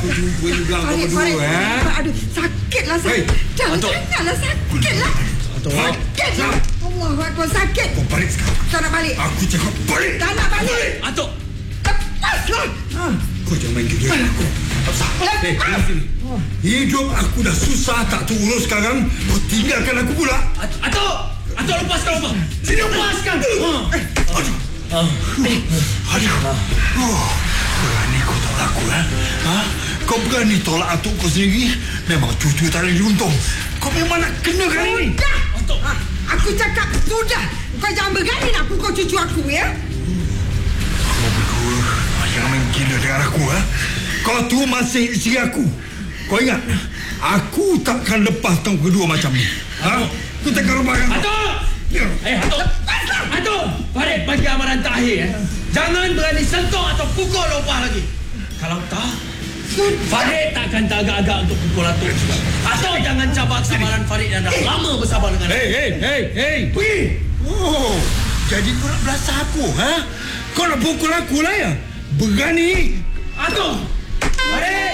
aku jumpa juga kau berdua, Aduh, sakitlah saya. Janganlah sakitlah. Sakitlah. Allah, sakit. Kau balik sekarang. Tak nak balik. Aku cakap balik. Tak nak balik. Atuk. Lepaslah. Kau jangan main gila aku. Sini. Hidup aku dah susah tak terurus sekarang. Kau tinggalkan aku pula. Atuk. Atuk lepaskan apa? Sini lepaskan. Aduh. Berani kau tolak aku, Kau berani tolak atuk kau sendiri? Memang cucu tak ada diuntung. Kau memang nak kena kali ini. Sudah. Aku cakap sudah. Kau jangan berani nak pukul cucu aku, ya? Kau berdua jangan main gila dengan aku, Kau tu masih isteri aku. Kau ingat, aku takkan lepas tahun kedua macam ni. Aku takkan rumahkan kau. Atuk! Atuk! Atuk! Farid bagi amaran terakhir. Jangan berani sentuh atau pukul Opah lagi. Kalau tak, Farid takkan teragak-agak untuk pukul Atuk juga. Atuk jangan cabar kesabaran Farid yang dah lama bersabar dengan aku. Hei! Pergi! Oh, jadi kau nak belasah aku, Kau nak pukul aku lah, ya? Berani? Atuk! Farid!